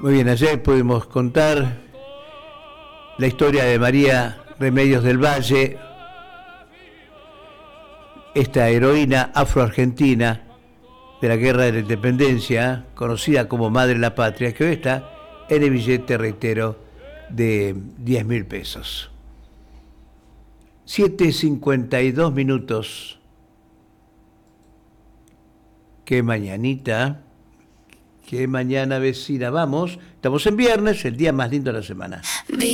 Muy bien, ayer pudimos contar la historia de María Remedios del Valle, esta heroína afroargentina de la Guerra de la Independencia, conocida como Madre de la Patria, que hoy está en el billete, reitero, de 10.000 pesos. 7:52 minutos. Qué mañanita, qué mañana vecina. Vamos, estamos en viernes, el día más lindo de la semana.